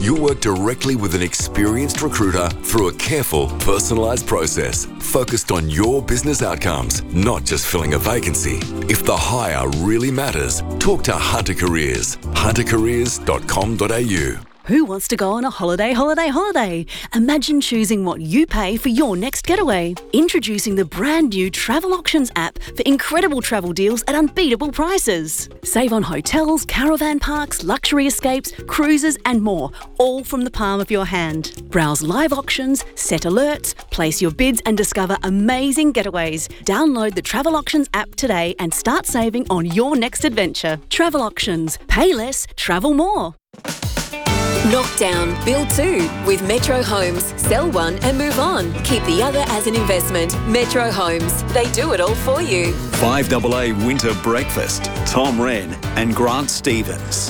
You'll work directly with an experienced recruiter through a careful, personalised process focused on your business outcomes, not just filling a vacancy. If the hire really matters, talk to Hunter Careers. huntercareers.com.au. Who wants to go on a holiday? Imagine choosing what you pay for your next getaway. Introducing the brand new Travel Auctions app for incredible travel deals at unbeatable prices. Save on hotels, caravan parks, luxury escapes, cruises and more, all from the palm of your hand. Browse live auctions, set alerts, place your bids and discover amazing getaways. Download the Travel Auctions app today and start saving on your next adventure. Travel Auctions. Pay less, travel more. Knockdown, build two with Metro Homes. Sell one and move on. Keep the other as an investment. Metro Homes. They do it all for you. 5AA Winter Breakfast. Tom Wren and Grant Stevens.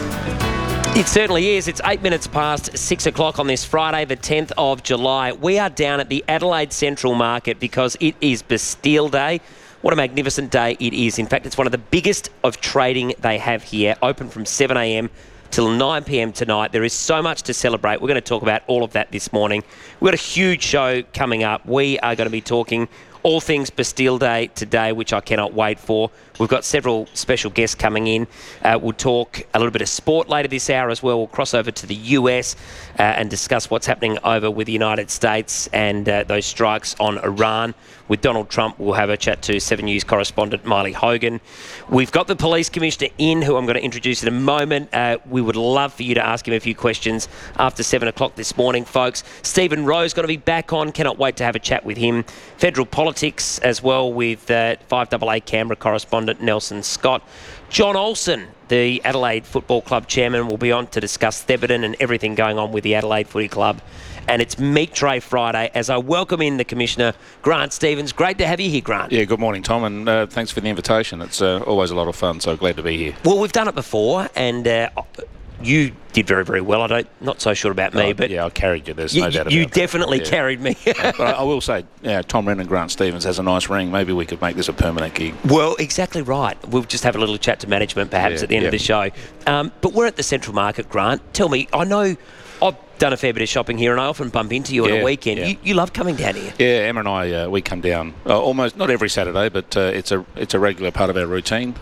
It certainly is. It's 8 minutes past 6 o'clock on this Friday, the 10th of July. We are down at the Adelaide Central Market because it is Bastille Day. What a magnificent day it is. In fact, it's one of the biggest of trading they have here. Open from 7 a.m. till 9 p.m. tonight. There is so much to celebrate. We're going to talk about all of that this morning. We've got a huge show coming up. We are going to be talking all things Bastille Day today, which I cannot wait for. We've got several special guests coming in. We'll talk a little bit of sport later this hour as well. We'll cross over to the US and discuss what's happening over with the United States and those strikes on Iran. With Donald Trump, we'll have a chat to 7 News correspondent Miley Hogan. We've got the Police Commissioner in, who I'm going to introduce in a moment. We would love for you to ask him a few questions after 7 o'clock this morning, folks. Stephen Rowe's going to be back on. Cannot wait to have a chat with him. Federal politics as well with 5AA Canberra correspondent Nelson Scott. John Olsen, the Adelaide Football Club chairman, will be on to discuss Thebarton and everything going on with the Adelaide Footy Club. And it's Meat Tray Friday as I welcome in the Commissioner, Grant Stevens. Great to have you here, Grant. Yeah, good morning, Tom, and thanks for the invitation. It's always a lot of fun, so glad to be here. Well, we've done it before, and you did very, very well. Not so sure about me, but yeah, I carried you. There's no doubt about it. You definitely carried me. But I will say, Tom Wren and Grant Stevens has a nice ring. Maybe we could make this a permanent gig. Well, exactly right. We'll just have a little chat to management perhaps at the end of the show. But we're at the Central Market, Grant. Tell me, I know I've done a fair bit of shopping here and I often bump into you on a weekend. Yeah. You love coming down here. Yeah, Emma and I, we come down almost, not every Saturday, but it's a regular part of our routine.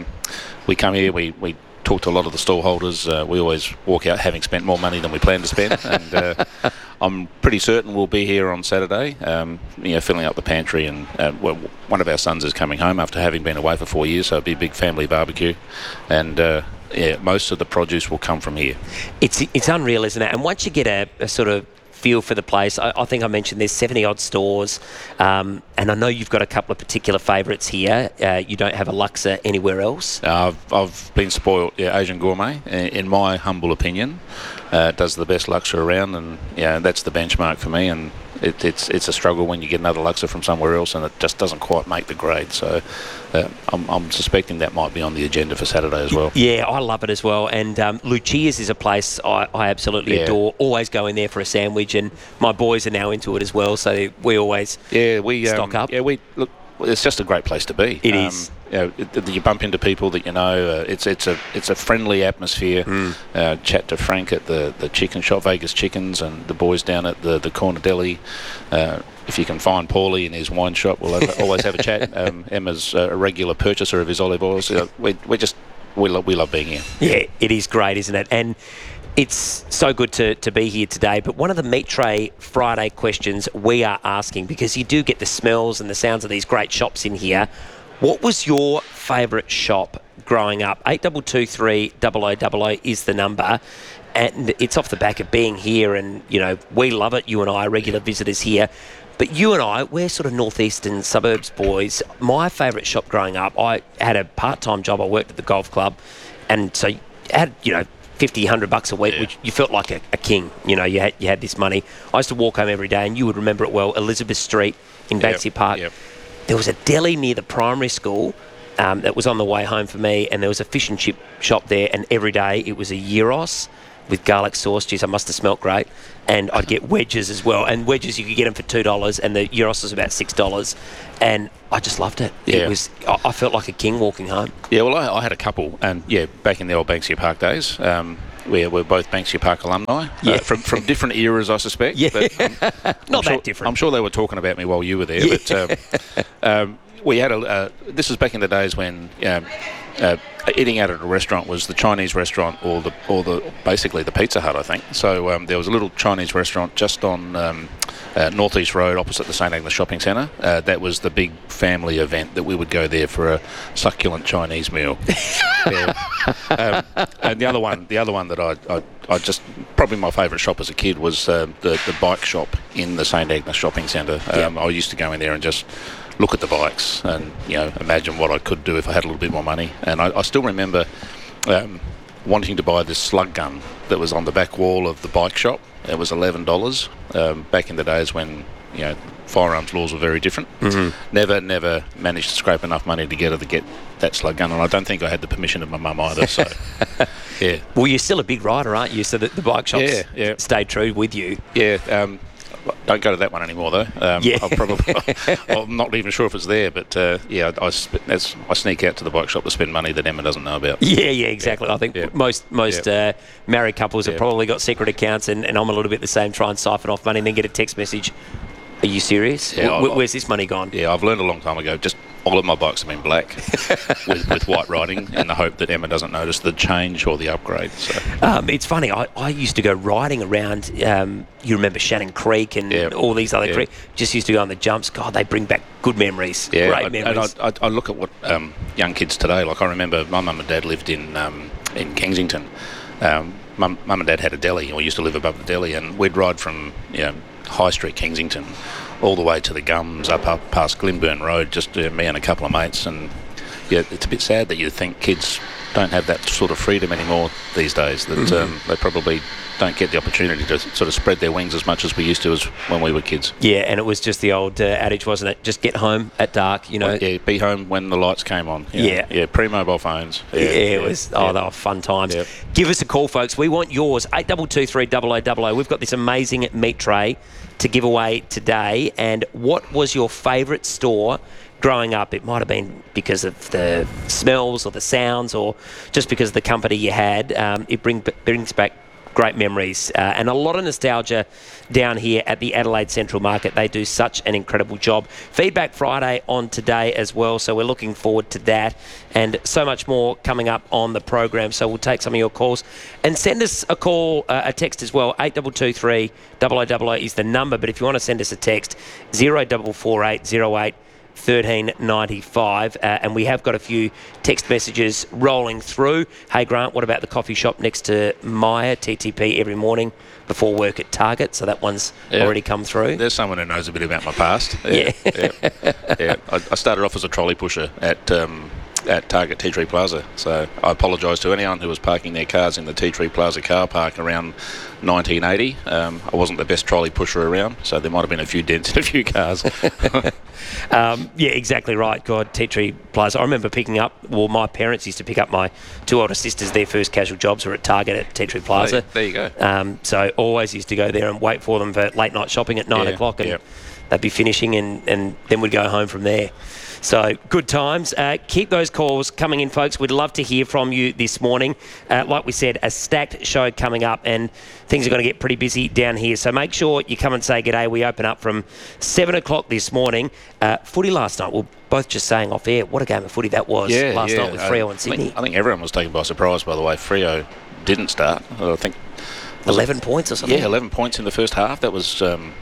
We come here, we talk to a lot of the stallholders. We always walk out having spent more money than we planned to spend. And I'm pretty certain we'll be here on Saturday, filling up the pantry. And one of our sons is coming home after having been away for 4 years, so it'll be a big family barbecue. And most of the produce will come from here. It's unreal, isn't it? And once you get a sort of feel for the place, I think I mentioned there's 70 odd stores, and I know you've got a couple of particular favourites here. You don't have a Luxor anywhere else. I've been spoiled. Asian Gourmet, in my humble opinion, does the best Luxor around, and that's the benchmark for me. And it's a struggle when you get another Luxor from somewhere else, and it just doesn't quite make the grade. So I'm suspecting that might be on the agenda for Saturday as well. Yeah, I love it as well. And Lucia's is a place I absolutely adore. Always go in there for a sandwich, and my boys are now into it as well. So we always stock up. Yeah, look. It's just a great place to be. It is. You bump into people that you know. It's a friendly atmosphere. Chat to Frank at the chicken shop, Vegas Chickens, and the boys down at the Corner Deli. If you can find Paulie in his wine shop, we'll always have a chat. Emma's a regular purchaser of his olive oils. We love being here. Yeah, it is great, isn't it? And it's so good to be here today. But one of the Meat Tray Friday questions we are asking, because you do get the smells and the sounds of these great shops in here, what was your favourite shop growing up? 8223 0000 is the number. And it's off the back of being here, and, we love it. You and I are regular visitors here. But you and I, we're sort of northeastern suburbs boys. My favourite shop growing up, I had a part-time job. I worked at the golf club. And so I had, $50, $100 a week, which you felt like a king. You had this money. I used to walk home every day, and you would remember it well, Elizabeth Street in Banksia Park. Yep. There was a deli near the primary school that was on the way home for me, and there was a fish and chip shop there, and every day it was a gyros with garlic sauce. Geez, I must have smelt great. And I'd get wedges as well. And wedges, you could get them for $2, and the gyros was about $6. And I just loved it. Yeah. I felt like a king walking home. Yeah, well, I had a couple, and back in the old Banksia Park days, we're both Banksia Park alumni. From different eras, I suspect. Yeah. But Not that different. I'm sure they were talking about me while you were there. Yeah. But we had this was back in the days when eating out at a restaurant was the Chinese restaurant or basically the Pizza Hut, I think. So there was a little Chinese restaurant just on North East Road opposite the St Agnes Shopping Centre. That was the big family event that we would go there for a succulent Chinese meal. And the other one that I just probably my favourite shop as a kid was the bike shop in the St Agnes Shopping Centre. I used to go in there and just look at the bikes and imagine what I could do if I had a little bit more money. And I still remember wanting to buy this slug gun that was on the back wall of the bike shop. It was $11 back in the days when firearms laws were very different. Mm-hmm. Never managed to scrape enough money together to get that slug gun, and I don't think I had the permission of my mum either. So, yeah. Well, you're still a big rider, aren't you? So that the bike shops stayed true with you. Yeah. Don't go to that one anymore, though. I'm not even sure if it's there, but I sneak out to the bike shop to spend money that Emma doesn't know about. Yeah, exactly. I think most married couples have probably got secret accounts, and I'm a little bit the same. Try and siphon off money and then get a text message. Are you serious? Yeah, where's this money gone? Yeah, I've learned a long time ago. Just all of my bikes have been black with white writing in the hope that Emma doesn't notice the change or the upgrade. So. It's funny. I used to go riding around. You remember Shannon Creek and all these other creeks. Just used to go on the jumps. God, they bring back good memories. Yeah, great memories. And I look at what young kids today. Like I remember my mum and dad lived in Kensington. Mum and dad had a deli, or used to live above the deli, and we'd ride from High Street, Kensington, all the way to the Gums, up past Glenburn Road, just me and a couple of mates. And it's a bit sad that you think kids don't have that sort of freedom anymore these days, that they probably don't get the opportunity to sort of spread their wings as much as we used to as when we were kids. Yeah, and it was just the old adage, wasn't it? Just get home at dark, be home when the lights came on. Yeah, pre-mobile phones. It was, they were fun times. Yeah. Give us a call, folks. We want yours, 8223 0000. We've got this amazing meat tray to give away today. And what was your favourite store growing up? It might have been because of the smells or the sounds or just because of the company you had. It brings back great memories and a lot of nostalgia down here at the Adelaide Central Market. They do such an incredible job. Feedback Friday on today as well, so we're looking forward to that, and so much more coming up on the program. So we'll take some of your calls and send us a call, a text as well. 8223 0000 is the number, but if you want to send us a text, 0448 08 1395, and we have got a few text messages rolling through. Hey Grant, what about the coffee shop next to Maya, TTP every morning before work at Target? So that one's already come through. There's someone who knows a bit about my past. Yeah. I started off as a trolley pusher at Target Tea Tree Plaza, so I apologise to anyone who was parking their cars in the Tea Tree Plaza car park around 1980. I wasn't the best trolley pusher around, so there might have been a few dents in a few cars. Yeah, exactly right. God, Tea Tree Plaza. I remember picking up, my parents used to pick up my two older sisters. Their first casual jobs were at Target at Tea Tree Plaza. There you go. So always used to go there and wait for them for late night shopping at 9 o'clock, and they'd be finishing, and then we'd go home from there. So good times. Keep those calls coming in, folks. We'd love to hear from you this morning. Like we said, a stacked show coming up, and things are going to get pretty busy down here. So make sure you come and say g'day. We open up from 7 o'clock this morning. Footy last night. We're both just saying off air, what a game of footy that was last night with Freo and Sydney. I think everyone was taken by surprise, by the way. Freo didn't start. I think 11 points or something. Yeah, 11 points in the first half. That was...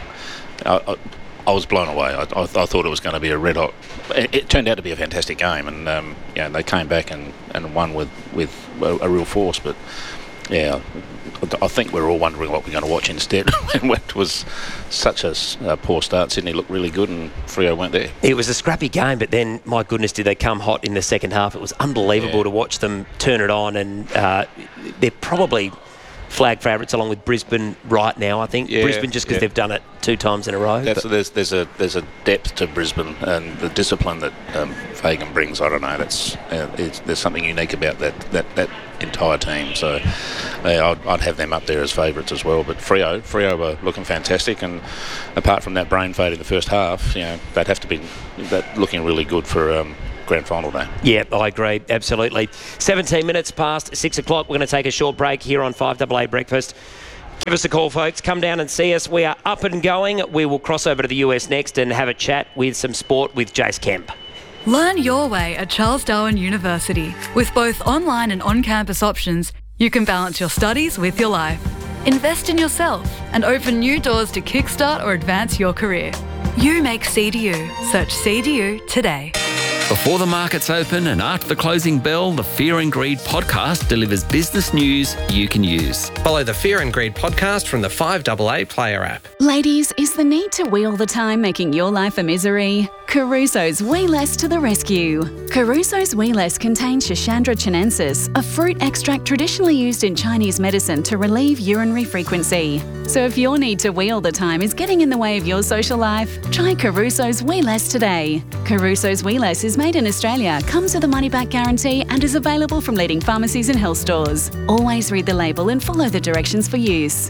I was blown away. I thought it was going to be a red hot. It turned out to be a fantastic game, and they came back and won with a real force. But I think we're all wondering what we're going to watch instead. It was such a poor start. Sydney looked really good, and Freo weren't there. It was a scrappy game, but then, my goodness, did they come hot in the second half? It was unbelievable to watch them turn it on, and they're probably flag favourites along with Brisbane right now, I think. Brisbane just because they've done it 2 times in a row. There's a depth to Brisbane, and the discipline that Fagan brings. I don't know. There's something unique about that entire team. So I'd have them up there as favourites as well. But Freo were looking fantastic, and apart from that brain fade in the first half, they'd have to be looking really good for grand final day. Yeah, I agree. Absolutely. 17 minutes past 6 o'clock. We're going to take a short break here on 5AA Breakfast. Give us a call, folks. Come down and see us. We are up and going. We will cross over to the US next and have a chat with some sport with Jace Kemp. Learn your way at Charles Darwin University. With both online and on-campus options, you can balance your studies with your life. Invest in yourself and open new doors to kickstart or advance your career. You make CDU. Search CDU today. Before the markets open and after the closing bell, the Fear and Greed podcast delivers business news you can use. Follow the Fear and Greed podcast from the 5AA Player app. Ladies, is the need to wheel the time making your life a misery? Caruso's Wee Less to the rescue. Caruso's Wee Less contains Schisandra chinensis, a fruit extract traditionally used in Chinese medicine to relieve urinary frequency. So if your need to wheel the time is getting in the way of your social life, try Caruso's Wee Less today. Caruso's Wee Less is made in Australia, comes with a money-back guarantee and is available from leading pharmacies and health stores. Always read the label and follow the directions for use.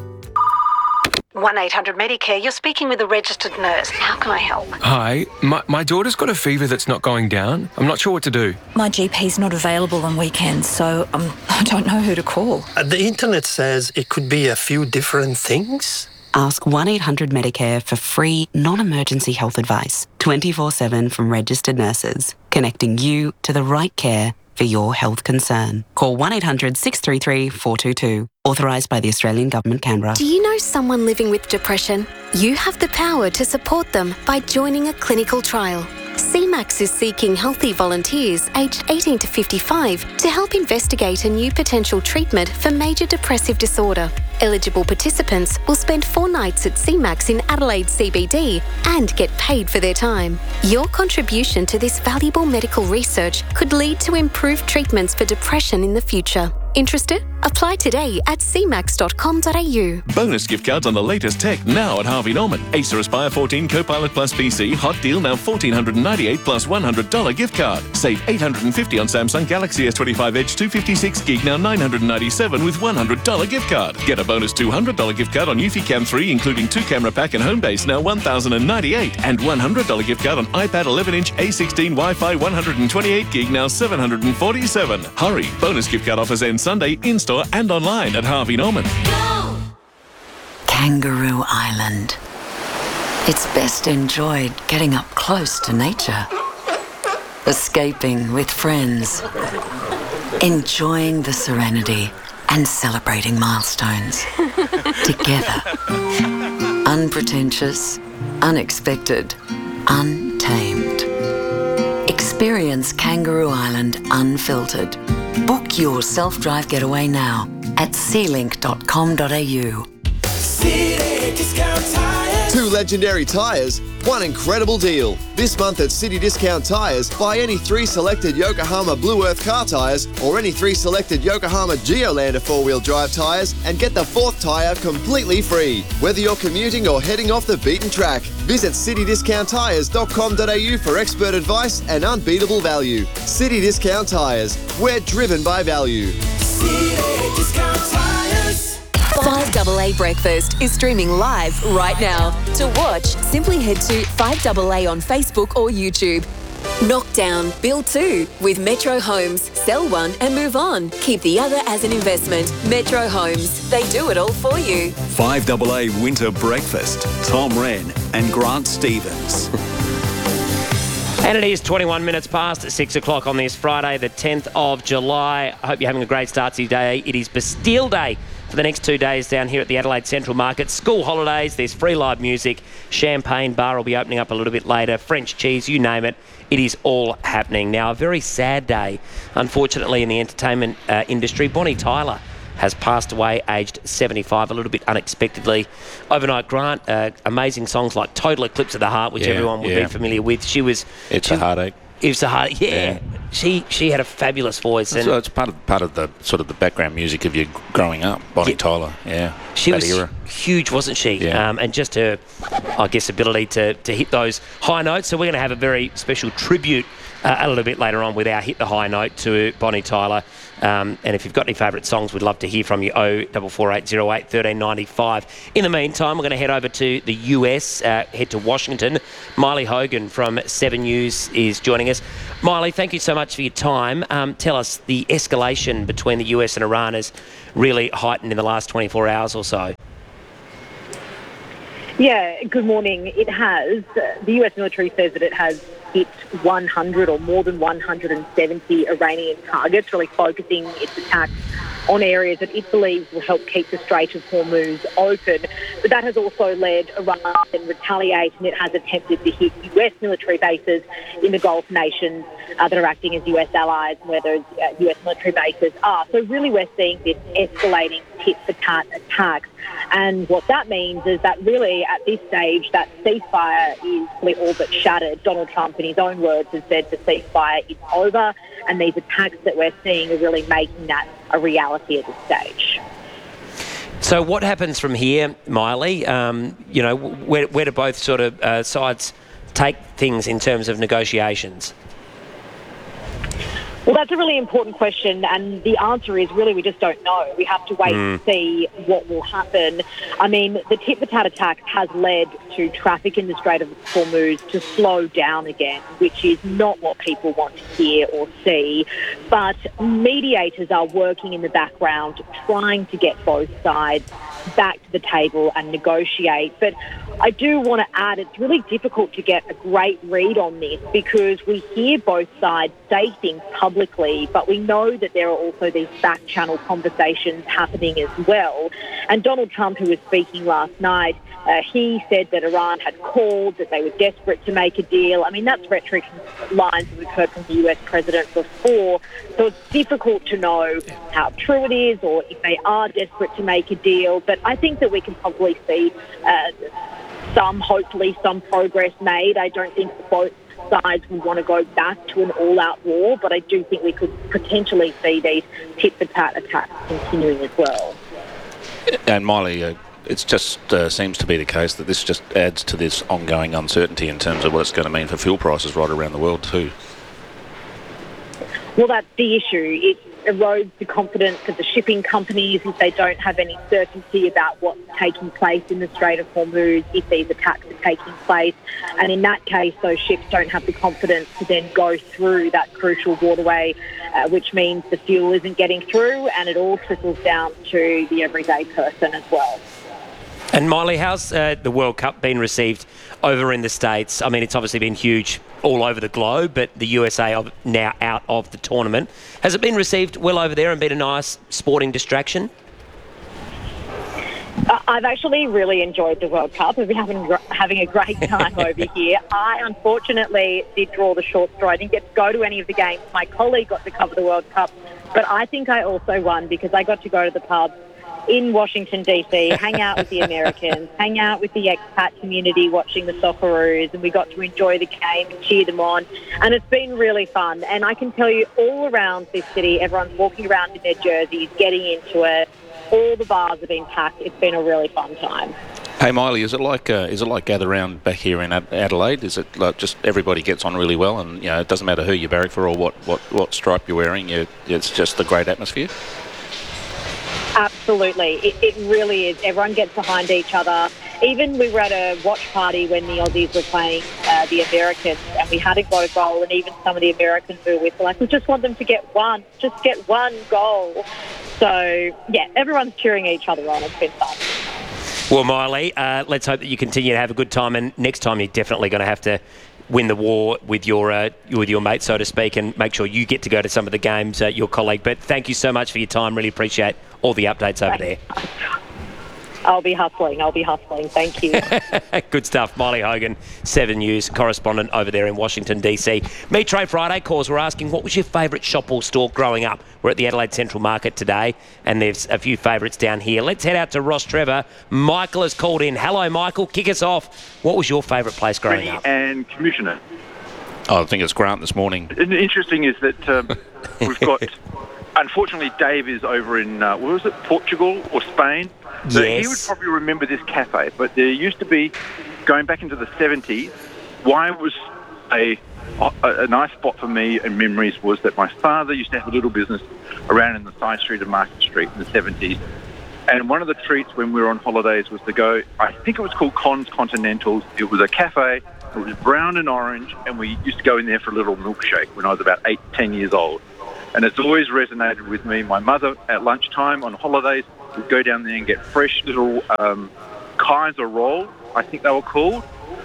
1-800-Medicare, you're speaking with a registered nurse. How can I help? Hi, my daughter's got a fever that's not going down. I'm not sure what to do. My GP's not available on weekends, so I don't know who to call. The internet says it could be a few different things. Ask 1-800-Medicare for free, non-emergency health advice, 24/7 from registered nurses, connecting you to the right care for your health concern. Call 1-800-633-422. Authorised by the Australian Government, Canberra. Do you know someone living with depression? You have the power to support them by joining a clinical trial. CMAX is seeking healthy volunteers aged 18 to 55 to help investigate a new potential treatment for major depressive disorder. Eligible participants will spend 4 nights at CMAX in Adelaide CBD and get paid for their time. Your contribution to this valuable medical research could lead to improved treatments for depression in the future. Interested? Apply today at cmax.com.au. Bonus gift cards on the latest tech now at Harvey Norman. Acer Aspire 14 Copilot Plus PC, hot deal now $1,498 plus $100 gift card. Save $850 on Samsung Galaxy S25 Edge 256 gig, now $997 with $100 gift card. Get a bonus $200 gift card on Eufy Cam 3, including 2 camera pack and home base, now $1,098. And $100 gift card on iPad 11-inch A16 Wi-Fi 128 gig, now $747. Hurry! Bonus gift card offers end Sunday in-store and online at Harvey Norman. Go! Kangaroo Island. It's best enjoyed getting up close to nature. Escaping with friends. Enjoying the serenity and celebrating milestones. Together. Unpretentious, unexpected, untamed. Experience Kangaroo Island unfiltered. Book your self-drive getaway now at sealink.com.au. Two legendary tyres, one incredible deal. This month at City Discount Tyres, buy any 3 selected Yokohama Blue Earth car tyres or any 3 selected Yokohama Geolander 4-wheel drive tyres and get the 4th tyre completely free. Whether you're commuting or heading off the beaten track, visit citydiscounttyres.com.au for expert advice and unbeatable value. City Discount Tyres, we're driven by value. City Discount Tyres. 5AA Breakfast is streaming live right now. To watch, simply head to 5AA on Facebook or YouTube. Knockdown, build 2 with Metro Homes. Sell one and move on. Keep the other as an investment. Metro Homes, they do it all for you. 5AA Winter Breakfast. Tom Wren and Grant Stevens. And it is 21 minutes past 6 o'clock on this Friday, the 10th of July. I hope you're having a great start to your day. It is Bastille Day for the next 2 days down here at the Adelaide Central Market. School holidays, there's free live music. Champagne bar will be opening up a little bit later. French cheese, you name it. It is all happening. Now, a very sad day, unfortunately, in the entertainment industry. Bonnie Tyler has passed away, aged 75, a little bit unexpectedly. Overnight, Grant, amazing songs like Total Eclipse of the Heart, which everyone will be familiar with. It's a heartache. It's a heartache, yeah. She had a fabulous voice. And so it's part of the sort of the background music of you growing up, Bonnie Tyler, She was era. Huge, wasn't she? Yeah. And just her, I guess, ability to hit those high notes. So we're going to have a very special tribute a little bit later on with our Hit the High Note to Bonnie Tyler. And if you've got any favourite songs, we'd love to hear from you. 044808 1395. In the meantime, we're going to head over to the US, head to Washington. Miley Hogan from 7 News is joining us. Miley, thank you so much for your time. Tell us, the escalation between the US and Iran has really heightened in the last 24 hours or so. Yeah, good morning. It has. The US military says that it has hit 100 or more than 170 Iranian targets, really focusing its attacks on areas that it believes will help keep the Strait of Hormuz open. But that has also led Iran to retaliate, and it has attempted to hit US military bases in the Gulf nations that are acting as US allies, where those US military bases are. So really we're seeing this escalating tit-for-tat attacks. And what that means is that really at this stage that ceasefire is really all but shattered. Donald Trump, in his own words, has said the ceasefire is over, and these attacks that we're seeing are really making that a reality at this stage. So what happens from here, Miley? Where do both sort of sides take things in terms of negotiations? Well, that's a really important question, and the answer is really we just don't know. We have to wait and see what will happen. I mean, the tit-for-tat attack has led to traffic in the Strait of Hormuz to slow down again, which is not what people want to hear or see. But mediators are working in the background, trying to get both sides back to the table and negotiate. But I do want to add, it's really difficult to get a great read on this because we hear both sides say things publicly, but we know that there are also these back-channel conversations happening as well. And Donald Trump, who was speaking last night, he said that Iran had called, that they were desperate to make a deal. I mean, that's rhetoric lines that we've heard from the US president before. So it's difficult to know how true it is or if they are desperate to make a deal. But I think that we can probably see hopefully some progress made. I don't think both sides would want to go back to an all-out war, but I do think we could potentially see these tit-for-tat attacks continuing as well. And Miley, it just seems to be the case that this just adds to this ongoing uncertainty in terms of what it's going to mean for fuel prices right around the world too. Well, that's the issue. It erodes the confidence of the shipping companies if they don't have any certainty about what's taking place in the Strait of Hormuz, if these attacks are taking place. And in that case, those ships don't have the confidence to then go through that crucial waterway, which means the fuel isn't getting through, and it all trickles down to the everyday person as well. And Miley, how's the World Cup been received over in the States? I mean, it's obviously been huge all over the globe, but the USA are now out of the tournament. Has it been received well over there and been a nice sporting distraction? I've actually really enjoyed the World Cup. I've been having a great time over here. I, unfortunately, did draw the short straw. I didn't get to go to any of the games. My colleague got to cover the World Cup, but I think I also won because I got to go to the pub in Washington, D.C., hang out with the Americans, hang out with the expat community watching the Socceroos, and we got to enjoy the game and cheer them on. And it's been really fun. And I can tell you all around this city, everyone's walking around in their jerseys, getting into it. All the bars have been packed. It's been a really fun time. Hey Miley, is it like gather round back here in Adelaide? Is it like just everybody gets on really well, and it doesn't matter who you barrack for or what stripe you're wearing? It's just a great atmosphere. Absolutely. It really is. Everyone gets behind each other. Even we were at a watch party when the Aussies were playing the Americans, and we hadn't got a goal, and even some of the Americans we were with were like, we just want them to get one goal. So, yeah, everyone's cheering each other on. It's been fun. Well, Miley, let's hope that you continue to have a good time, and next time you're definitely going to have to win the war with your mate, so to speak, and make sure you get to go to some of the games, your colleague. But thank you so much for your time. Really appreciate all the updates over there. I'll be hustling. Thank you. Good stuff. Miley Hogan, 7 News correspondent over there in Washington, D.C. Meat Tray Friday calls. We're asking, what was your favourite shop or store growing up? We're at the Adelaide Central Market today, and there's a few favourites down here. Let's head out to Ross Trevor. Michael has called in. Hello, Michael. Kick us off. What was your favourite place growing up? And Commissioner. Oh, I think it's Grant this morning. And interesting is that we've got... Unfortunately, Dave is over in, Portugal or Spain? So yes. He would probably remember this cafe, but there used to be, going back into the 70s, why was a nice spot for me and memories was that my father used to have a little business around in the side street of Market Street in the 70s. And one of the treats when we were on holidays was to go, I think it was called Con's Continentals. It was a cafe It was brown and orange, and we used to go in there for a little milkshake when I was about 8, 10 years old. And it's always resonated with me. My mother, at lunchtime on holidays, would go down there and get fresh little Kaiser rolls, I think they were called.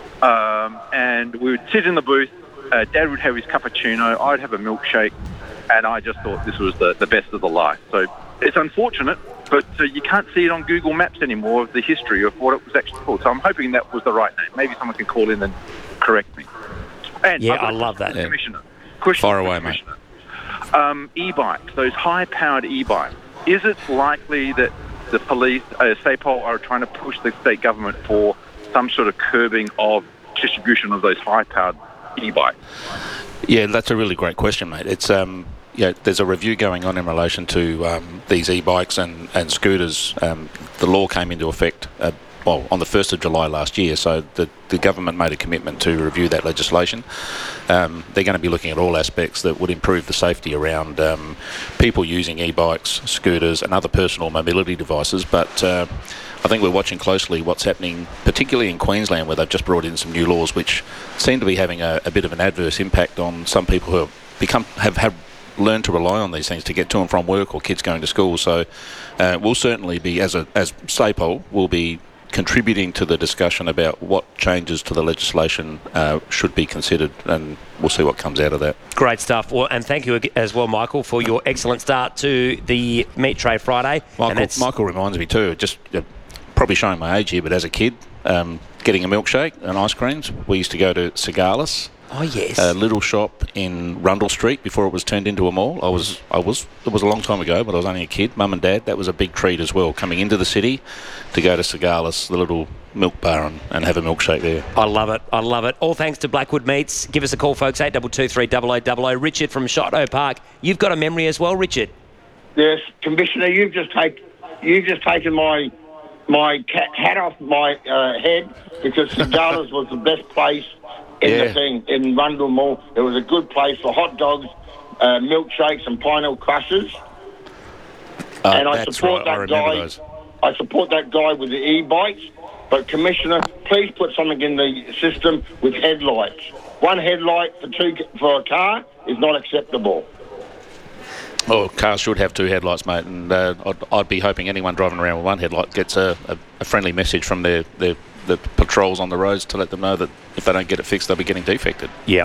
And we would sit in the booth. Dad would have his cappuccino. I'd have a milkshake. And I just thought this was the best of the life. So it's unfortunate, but you can't see it on Google Maps anymore, of the history of what it was actually called. So I'm hoping that was the right name. Maybe someone can call in and correct me. And yeah, I love that. Commissioner. Fire away, mate. E-bikes, those high-powered e-bikes, is it likely that the police, SAPOL, are trying to push the state government for some sort of curbing of distribution of those high-powered e-bikes? Yeah, that's a really great question, mate. It's there's a review going on in relation to these e-bikes and scooters. The law came into effect on the 1st of July last year, so the government made a commitment to review that legislation. They're going to be looking at all aspects that would improve the safety around people using e-bikes, scooters and other personal mobility devices, but I think we're watching closely what's happening, particularly in Queensland, where they've just brought in some new laws which seem to be having a bit of an adverse impact on some people who have learned to rely on these things to get to and from work or kids going to school. So we'll certainly be, as SAPOL, will be contributing to the discussion about what changes to the legislation should be considered, and we'll see what comes out of that. Great stuff. Well, and thank you as well, Michael, for your excellent start to the Meat Tray Friday. Michael reminds me too, just probably showing my age here, but as a kid, getting a milkshake and ice creams, we used to go to Cigalis. Oh yes, a little shop in Rundle Street before it was turned into a mall. It was a long time ago, but I was only a kid. Mum and Dad, that was a big treat as well, coming into the city to go to Cigalis, the little milk bar, and have a milkshake there. I love it. All thanks to Blackwood Meats. Give us a call, folks, 8223 0000. Richard from Shotto Park. You've got a memory as well, Richard. Yes, Commissioner, you've just taken my hat off my head, because Cigalis was the best place in Rundle Mall. It was a good place for hot dogs, milkshakes and pineapple crushes. And I support that guy. I support that guy with the e-bikes. But Commissioner, please put something in the system with headlights. One headlight for a car is not acceptable. Oh, cars should have two headlights, mate, and I'd be hoping anyone driving around with one headlight gets a friendly message from the patrols on the roads to let them know that if they don't get it fixed, they'll be getting defected.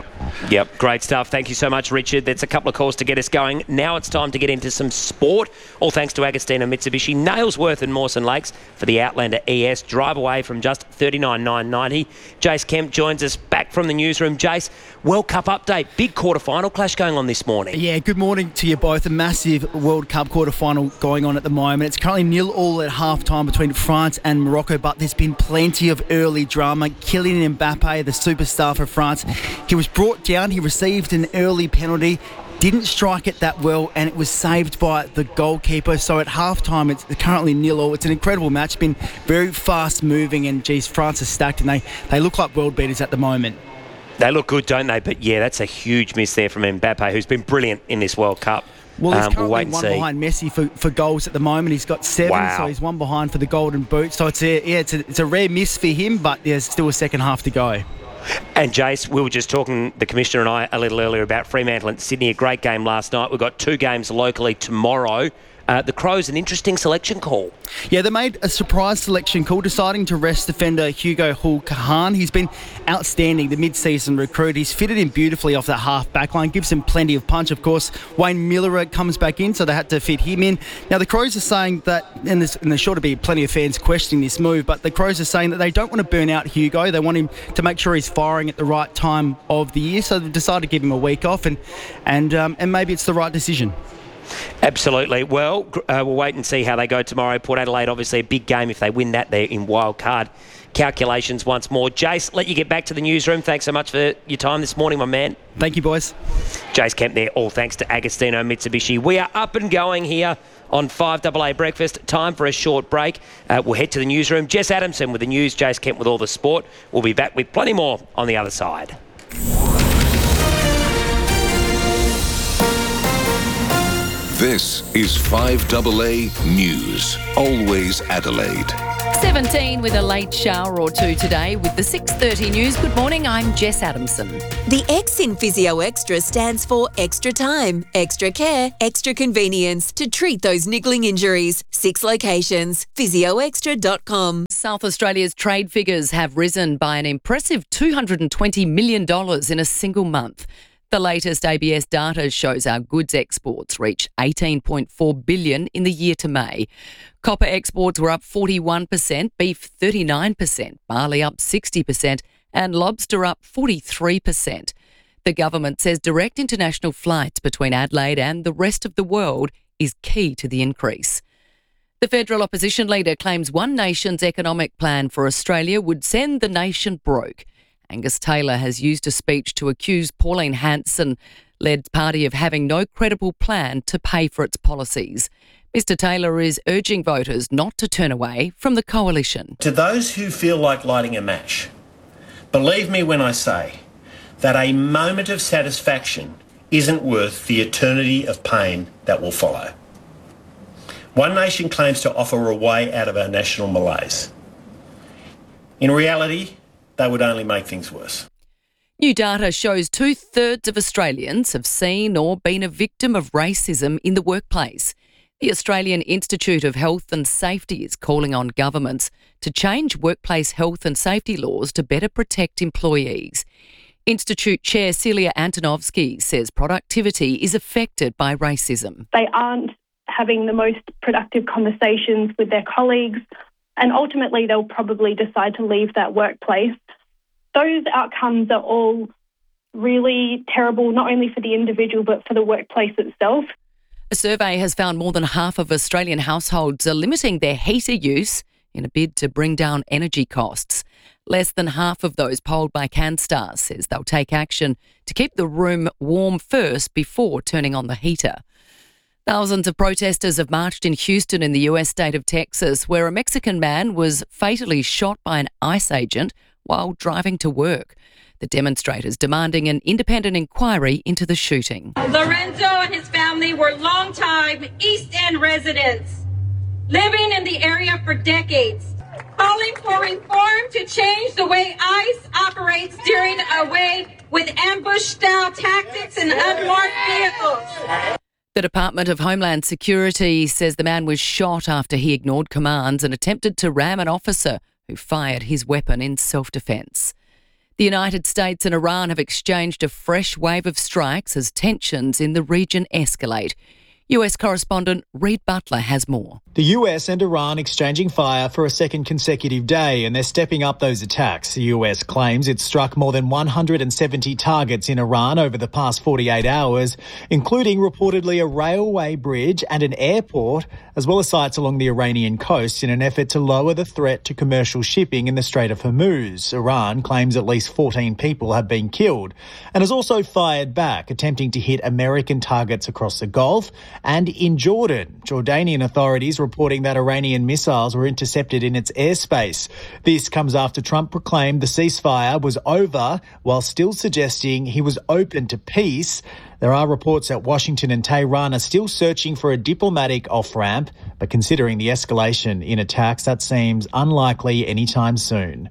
Yep. Great stuff. Thank you so much, Richard. That's a couple of calls to get us going. Now it's time to get into some sport. All thanks to Agostino Mitsubishi, Nailsworth and Mawson Lakes for the Outlander ES. Drive away from just $39,990. Jace Kemp joins us back from the newsroom. Jace, World Cup update. Big quarter-final clash going on this morning. Yeah, good morning to you both. A massive World Cup quarter-final going on at the moment. It's currently 0-0 at half-time between France and Morocco, but there's been plenty of early drama. Kylian Mbappe, the superstar for France, he was brought down. He received an early penalty, didn't strike it that well, and it was saved by the goalkeeper. So at half-time, it's currently 0-0. It's an incredible match. It's been very fast-moving, and geez, France is stacked, and they look like world beaters at the moment. They look good, don't they? But yeah, that's a huge miss there from Mbappe, who's been brilliant in this World Cup. Well, he's currently one behind Messi for goals at the moment. He's got 7, so he's one behind for the Golden Boot. So it's a rare miss for him, but there's still a second half to go. And Jace, we were just talking, the Commissioner and I, a little earlier about Fremantle and Sydney. A great game last night. We've got 2 games locally tomorrow. The Crows, an interesting selection call. Yeah, they made a surprise selection call, deciding to rest defender Hugo Hull-Kahan. He's been outstanding, the mid-season recruit. He's fitted in beautifully off that half back line, gives him plenty of punch. Of course, Wayne Miller comes back in, so they had to fit him in. Now, the Crows are saying that, and there's sure to be plenty of fans questioning this move, but the Crows are saying that they don't want to burn out Hugo. They want him to make sure he's firing at the right time of the year, so they've decided to give him a week off, and maybe it's the right decision. Absolutely. Well, we'll wait and see how they go tomorrow. Port Adelaide, obviously a big game if they win that there in wild card calculations once more. Jace, let you get back to the newsroom. Thanks so much for your time this morning, my man. Thank you, boys. Jace Kemp there, all thanks to Agostino Mitsubishi. We are up and going here on 5AA Breakfast. Time for a short break. We'll head to the newsroom. Jess Adamson with the news, Jace Kemp with all the sport. We'll be back with plenty more on the other side. This is 5AA News. Always Adelaide. 17 with a late shower or two today with the 6:30 news. Good morning, I'm Jess Adamson. The X in Physio Extra stands for extra time, extra care, extra convenience to treat those niggling injuries. 6 locations. physioextra.com. South Australia's trade figures have risen by an impressive $220 million in a single month. The latest ABS data shows our goods exports reached $18.4 billion in the year to May. Copper exports were up 41%, beef 39%, barley up 60%, and lobster up 43%. The government says direct international flights between Adelaide and the rest of the world is key to the increase. The federal opposition leader claims One Nation's economic plan for Australia would send the nation broke. Angus Taylor has used a speech to accuse Pauline Hanson-led party of having no credible plan to pay for its policies. Mr Taylor is urging voters not to turn away from the coalition. To those who feel like lighting a match, believe me when I say that a moment of satisfaction isn't worth the eternity of pain that will follow. One Nation claims to offer a way out of our national malaise. In reality, they would only make things worse. New data shows 2/3 of Australians have seen or been a victim of racism in the workplace. The Australian Institute of Health and Safety is calling on governments to change workplace health and safety laws to better protect employees. Institute Chair Celia Antonovsky says productivity is affected by racism. They aren't having the most productive conversations with their colleagues, and ultimately they'll probably decide to leave that workplace. Those outcomes are all really terrible, not only for the individual but for the workplace itself. A survey has found more than half of Australian households are limiting their heater use in a bid to bring down energy costs. Less than half of those polled by CanStar says they'll take action to keep the room warm first before turning on the heater. Thousands of protesters have marched in Houston in the US state of Texas, where a Mexican man was fatally shot by an ICE agent while driving to work. The demonstrators demanding an independent inquiry into the shooting. Lorenzo and his family were longtime East End residents, living in the area for decades, calling for reform to change the way ICE operates during a wave with ambush-style tactics and unmarked vehicles. The Department of Homeland Security says the man was shot after he ignored commands and attempted to ram an officer who fired his weapon in self-defence. The United States and Iran have exchanged a fresh wave of strikes as tensions in the region escalate. US correspondent Reid Butler has more. The US and Iran exchanging fire for a second consecutive day, and they're stepping up those attacks. The US claims it struck more than 170 targets in Iran over the past 48 hours, including reportedly a railway bridge and an airport, as well as sites along the Iranian coast in an effort to lower the threat to commercial shipping in the Strait of Hormuz. Iran claims at least 14 people have been killed and has also fired back, attempting to hit American targets across the Gulf and in Jordan. Jordanian authorities reporting that Iranian missiles were intercepted in its airspace. This comes after Trump proclaimed the ceasefire was over while still suggesting he was open to peace. There are reports that Washington and Tehran are still searching for a diplomatic off-ramp, but considering the escalation in attacks, that seems unlikely anytime soon.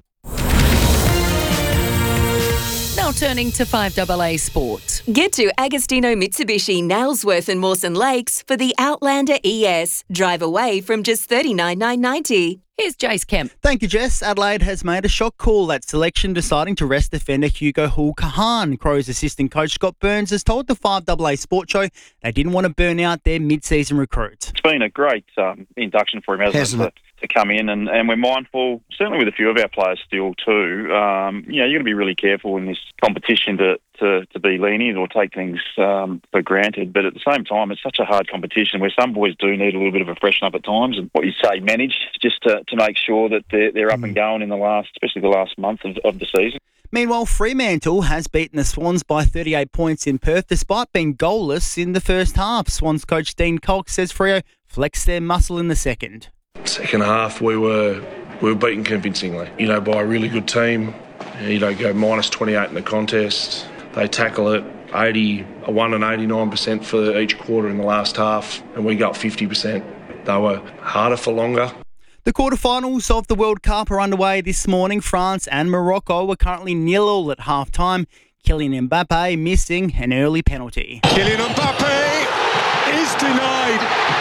Now turning to 5AA Sport. Get to Agostino Mitsubishi, Nailsworth and Mawson Lakes for the Outlander ES. Drive away from just $39,990. Here's Jace Kemp. Thank you, Jess. Adelaide has made a shock call at selection, deciding to rest defender Hugo Hull-Kahan. Crows assistant coach Scott Burns has told the 5AA Sport Show they didn't want to burn out their mid-season recruits. It's been a great induction for him, hasn't it? To come in, and we're mindful, certainly with a few of our players still too, you're going to be really careful in this competition to be lenient or take things for granted. But at the same time, it's such a hard competition where some boys do need a little bit of a freshen up at times, and what you say, manage just to make sure that they're up and going in especially the last month of the season. Meanwhile, Fremantle has beaten the Swans by 38 points in Perth despite being goalless in the first half. Swans coach Dean Cox says Freo flexed their muscle in the second. Second half, we were beaten convincingly, by a really good team. You don't go minus 28 in the contest. They tackle it 81 and 89% for each quarter in the last half, and we got 50%. They were harder for longer. The quarterfinals of the World Cup are underway this morning. France and Morocco are currently 0-0 at half-time. Kylian Mbappe missing an early penalty. Kylian Mbappe is denied.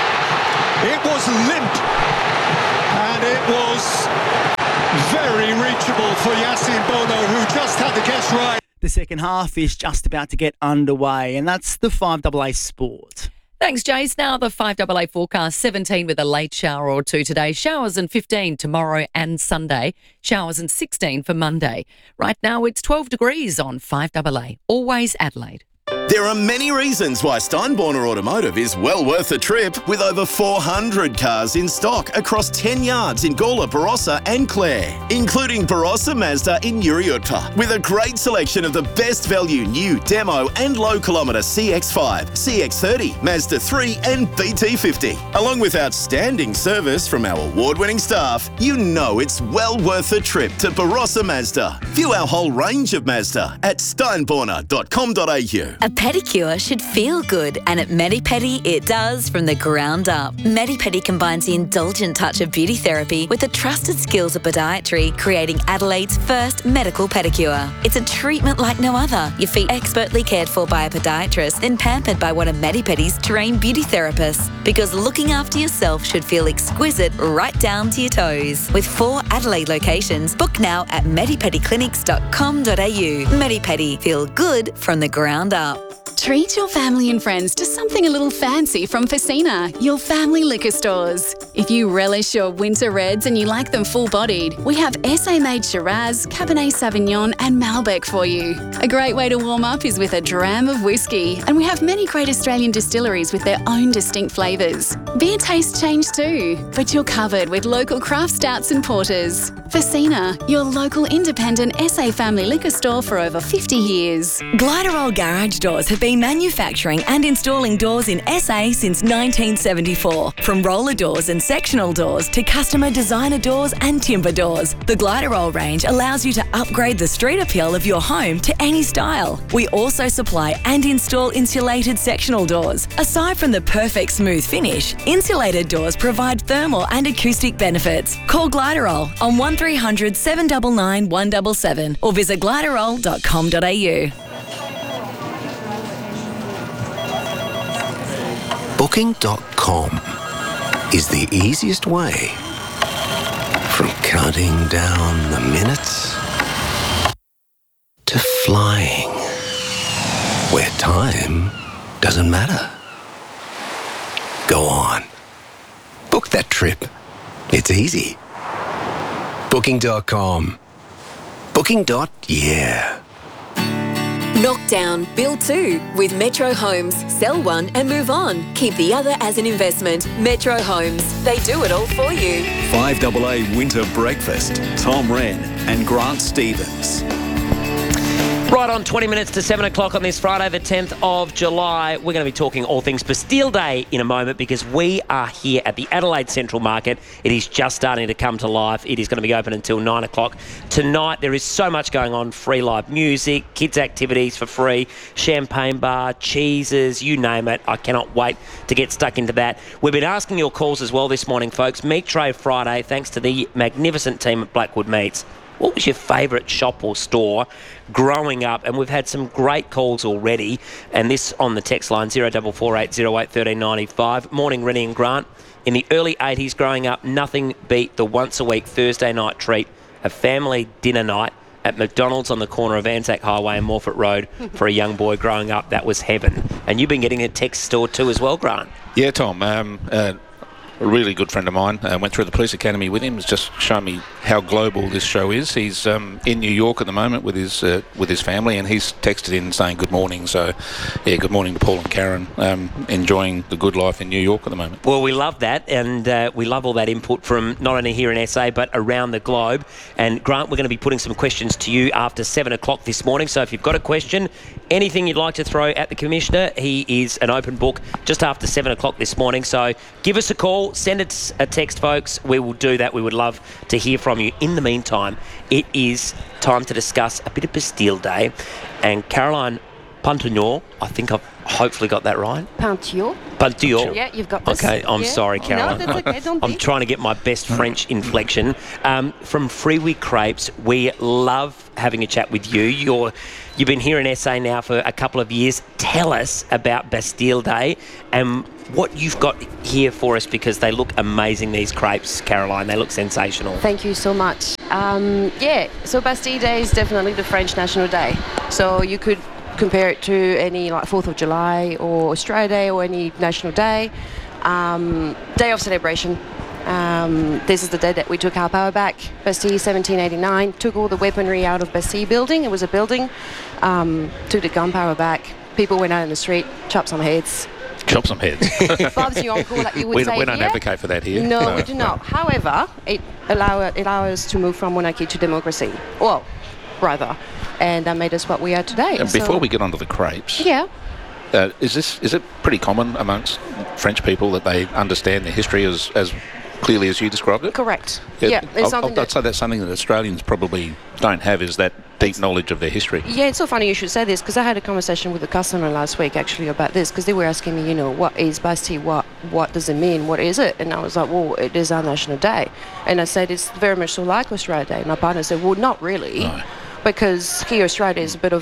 It was limp and it was very reachable for Yassine Bono, who just had the guess right. The second half is just about to get underway, and that's the 5AA Sport. Thanks, Jace. Now the 5AA forecast, 17 with a late shower or two today. Showers and 15 tomorrow and Sunday. Showers and 16 for Monday. Right now it's 12 degrees on 5AA. Always Adelaide. There are many reasons why Steinborner Automotive is well worth a trip, with over 400 cars in stock across 10 yards in Gawler, Barossa and Clare, including Barossa Mazda in Uriutpa, with a great selection of the best value new, demo and low kilometre CX-5, CX-30, Mazda 3 and BT50. Along with outstanding service from our award-winning staff, you know it's well worth a trip to Barossa Mazda. View our whole range of Mazda at steinborner.com.au. A pedicure should feel good, and at Medipedi it does from the ground up. Medipedi combines the indulgent touch of beauty therapy with the trusted skills of podiatry, creating Adelaide's first medical pedicure. It's a treatment like no other. Your feet expertly cared for by a podiatrist, then pampered by one of Medipedi's trained beauty therapists. Because looking after yourself should feel exquisite right down to your toes. With 4 Adelaide locations, book now at medipediclinics.com.au. Medipedi, feel good from the ground up. Treat your family and friends to something a little fancy from Facina, your family liquor stores. If you relish your winter reds and you like them full-bodied, we have SA-made Shiraz, Cabernet Sauvignon and Malbec for you. A great way to warm up is with a dram of whiskey, and we have many great Australian distilleries with their own distinct flavours. Beer tastes change too, but you're covered with local craft stouts and porters. Facina, your local independent SA family liquor store for over 50 years. Gliderol Garage Doors have been manufacturing and installing doors in SA since 1974. From roller doors and sectional doors to customer designer doors and timber doors, the Gliderol range allows you to upgrade the street appeal of your home to any style. We also supply and install insulated sectional doors. Aside from the perfect smooth finish, insulated doors provide thermal and acoustic benefits. Call Gliderol on 1300 799 177 or visit gliderol.com.au. Booking.com is the easiest way from counting down the minutes to flying, where time doesn't matter. Go on. Book that trip. It's easy. Booking.com. Booking.yeah. Knock down, build 2 with Metro Homes. Sell one and move on. Keep the other as an investment. Metro Homes. They do it all for you. 5AA Winter Breakfast. Tom Wren and Grant Stevens. Right on, 20 minutes to 7 o'clock on this Friday, the 10th of July. We're going to be talking all things Bastille Day in a moment, because we are here at the Adelaide Central Market. It is just starting to come to life. It is going to be open until 9 o'clock tonight. There is so much going on. Free live music, kids' activities for free, champagne bar, cheeses, you name it. I cannot wait to get stuck into that. We've been asking your calls as well this morning, folks. Meat Tray Friday, thanks to the magnificent team at Blackwood Meats. What was your favourite shop or store growing up? And we've had some great calls already. And this on the text line, 0448 08 1395. Morning, Rennie and Grant. In the early 80s, growing up, nothing beat the once-a-week Thursday night treat, a family dinner night at McDonald's on the corner of Anzac Highway and Morfett Road. For a young boy growing up, that was heaven. And you've been getting a text store too as well, Grant. Yeah, Tom. A really good friend of mine. Went through the police academy with him. Has just shown me how global this show is. He's in New York at the moment with his family, and he's texted in saying good morning. So, yeah, good morning to Paul and Karen. Enjoying the good life in New York at the moment. Well, we love that, and we love all that input from not only here in SA but around the globe. And Grant, we're going to be putting some questions to you after 7 o'clock this morning. So if you've got a question, anything you'd like to throw at the Commissioner, he is an open book just after 7 o'clock this morning. So give us a call. Send us a text, folks. We will do that. We would love to hear from you. In the meantime, it is time to discuss a bit of Bastille Day. And Caroline Puntignon, I think I've hopefully got that right. Puntignon. Bastille. Yeah, you've got this. Okay, I'm Yeah. sorry, No, Caroline. that's okay, don't I'm be. trying to get my best French inflection. From Freeway Crepes, we love having a chat with you. You've been here in SA now for a couple of years. Tell us about Bastille Day and what you've got here for us, because they look amazing, these crepes, Caroline. They look sensational. Thank you so much. So Bastille Day is definitely the French National Day. So you could compare it to any like 4th of July or Australia Day or any national day. Day of celebration. This is the day that we took our power back. Bastille 1789, took all the weaponry out of Bastille building. It was a building. Took the gunpowder back. People went out in the street, chopped some heads. Chop some heads. Bob's your uncle, like you would say. We don't here. advocate for that here. No, we do not. However, it allows us to move from monarchy to democracy. Well, rather. And that made us what we are today. And before we get onto the crepes, Yeah. is it pretty common amongst French people that they understand the history as clearly as you described it? Correct. Yeah, it's something I'd say that's something that Australians probably don't have, is that deep knowledge of their history. Yeah, it's so funny you should say this, because I had a conversation with a customer last week actually about this, because they were asking me, what is Bastille? What does it mean? What is it? And I was like, well, it is our national day. And I said, it's very much so like Australia Day. And my partner said, well, not really. No. Because here Australia is a bit of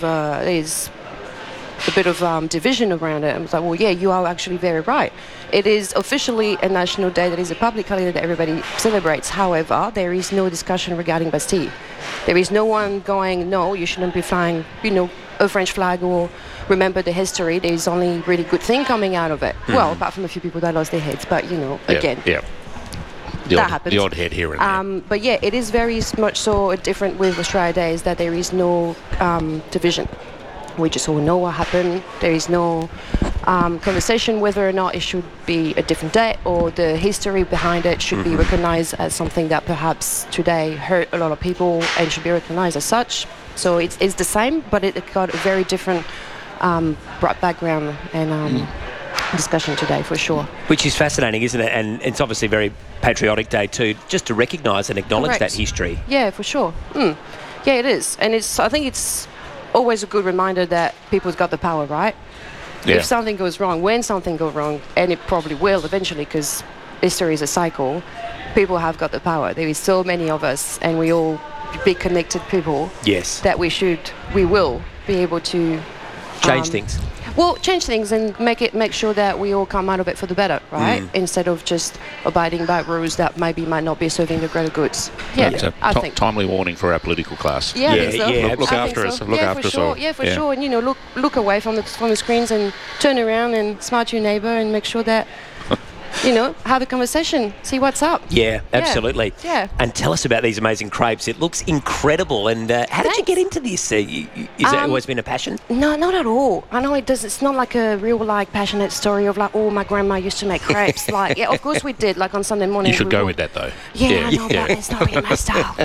division around it. I was like, well, yeah, you are actually very right. It is officially a national day that is a public holiday that everybody celebrates. However, there is no discussion regarding Bastille. There is no one going, no, you shouldn't be flying, a French flag or remember the history. There is only really good thing coming out of it. Mm. Well, apart from a few people that lost their heads, but, again. Yeah. That happens. The odd head here and there. But yeah, it is very much so different with Australia Day, is that there is no division. We just all know what happened. There is no conversation whether or not it should be a different day or the history behind it should be recognized as something that perhaps today hurt a lot of people and should be recognized as such. So it's the same, but it got a very different background and discussion today for sure. Which is fascinating, isn't it? And it's obviously a very patriotic day too, just to recognise and acknowledge Correct. that history. Yeah, for sure. Yeah, it is. And I think it's always a good reminder that people's got the power, right? Yeah. If something goes wrong, when something goes wrong, and it probably will eventually, because history is a cycle, people have got the power. There is so many of us, and we all big connected people. Yes. That we will be able to change things. Well, change things and make sure that we all come out of it for the better, right? Instead of just abiding by rules that maybe might not be serving the greater goods. Yeah, it's a I think. timely warning for our political class. Yeah, I think so. Look I after think us. so. Look yeah, after for us sure. all. Yeah, for sure. And look away from the screens and turn around and smile to your neighbour and make sure that have a conversation, see what's up. Yeah, absolutely. Yeah. And tell us about these amazing crepes. It looks incredible. And how did you get into this? Is it always been a passion? No, not at all. I know it does. It's not like a real passionate story of my grandma used to make crepes. Of course we did. Like on Sunday morning. You should go with that though. Yeah, I know, but it's not really my style.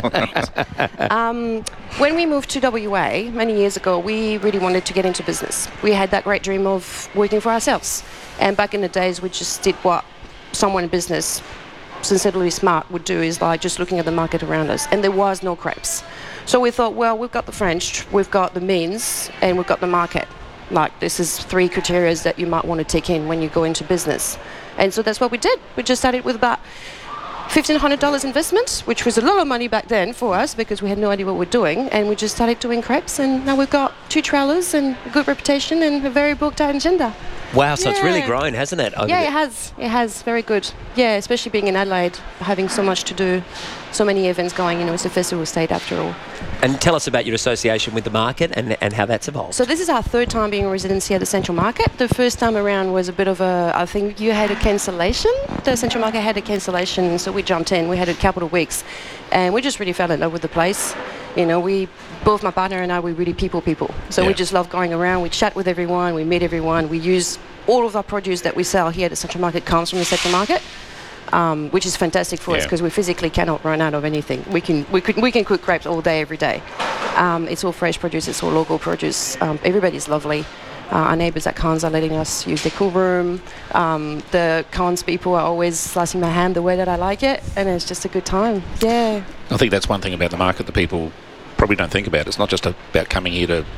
When we moved to WA many years ago, we really wanted to get into business. We had that great dream of working for ourselves. And back in the days, we just did what someone in business sincerely smart would do, is just looking at the market around us, and there was no crepes. So we thought, well, we've got the French, we've got the means, and we've got the market. This is 3 criteria that you might want to take in when you go into business. And so that's what we did. We just started with about $1,500 investment, which was a lot of money back then for us because we had no idea what we're doing, and we just started doing crepes, and now we've got 2 trailers and a good reputation and a very booked out agenda. Wow, so it's really grown, hasn't it? Yeah, it has. It has. Very good. Yeah, especially being in Adelaide, having so much to do, so many events going. It's a festival state after all. And tell us about your association with the market and how that's evolved. So this is our 3rd time being in residency at the Central Market. The first time around was a bit of I think you had a cancellation. The Central Market had a cancellation, so we jumped in. We had a couple of weeks, and we just really fell in love with the place. Both my partner and I, we're really people. So we just love going around. We chat with everyone. We meet everyone. We use all of our produce that we sell here at the Central Market comes from the Central Market, which is fantastic for us because we physically cannot run out of anything. We can cook crepes all day, every day. It's all fresh produce. It's all local produce. Everybody's lovely. Our neighbours at Cons are letting us use the cool room. The Cons people are always slicing my ham the way that I like it, and it's just a good time. Yeah. I think that's one thing about the market that people probably don't think about. It's not just about coming here to